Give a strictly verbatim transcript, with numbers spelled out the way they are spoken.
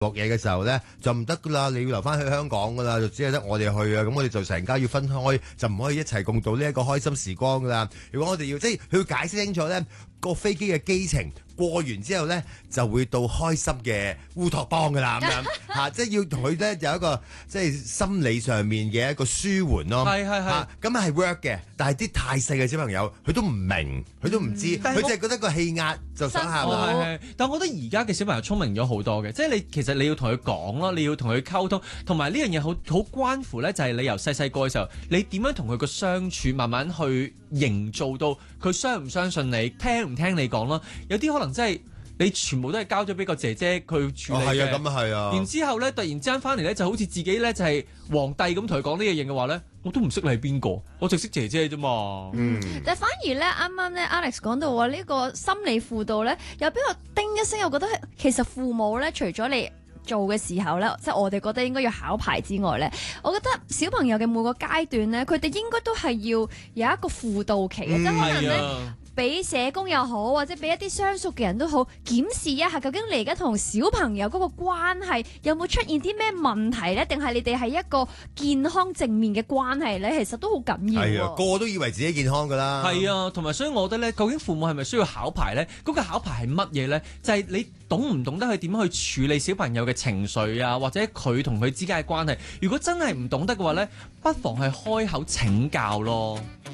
學嘢嘅時候咧就唔得噶啦，你要留翻去香港噶啦，就只係得我哋去啊，咁我哋就成家要分開，就唔可以一齊共度呢一個開心時光噶啦。如果我哋要即係佢要解釋清楚咧，個飛機嘅機程過完之後咧，就會到開心嘅烏托邦噶啦，咁樣嚇，即係要同佢咧有一個即係心理上面嘅一個舒緩咯。 係係係， 咁係 work 嘅，但係啲太細嘅小朋友佢都唔明，佢都唔知，佢淨係覺得個氣壓就想喊啦。 係係，但係我覺得而家嘅小朋友聰明咗好多嘅，即係你其實你要同佢講咯，你要同佢溝通，同埋呢樣嘢好好關乎咧，就係你由細細個嘅時候，你點樣同佢個相處，慢慢去營造到佢相唔相信你，聽唔聽你講咯。有啲可能真係你全部都係交咗俾個姐姐佢處理嘅。 係啊，咁啊係啊。 然之後咧，突然之間翻嚟咧，就好似自己咧就係皇帝咁同佢講呢樣嘢嘅話咧，我都唔識你係邊個，我就識姐姐啫嘛。 嗯，但係反而咧，啱啱咧 Alex 講到話呢個心理輔導咧，又俾我叮一聲，我覺得其實父母咧，除咗你做嘅時候咧，即係我哋覺得應該要考牌之外咧，我覺得小朋友嘅每個階段咧，佢哋應該都係要有一個輔導期嘅，即係、嗯、可能咧。俾社工又好，或者俾一啲相熟嘅人都好，檢視一下究竟你而家同小朋友嗰個關係有冇出現啲咩問題咧？定係你哋係一個健康正面嘅關係咧？其實都好緊要。 係啊，個個都以為自己健康㗎啦。 係啊，同埋所以我覺得咧，究竟父母係咪需要考牌咧？嗰、嗰個考牌係乜嘢咧？就係、係、你懂唔懂得去點樣去處理小朋友嘅情緒啊，或者佢同佢之間嘅關係。如果真係唔懂得嘅話咧，不妨係開口請教咯。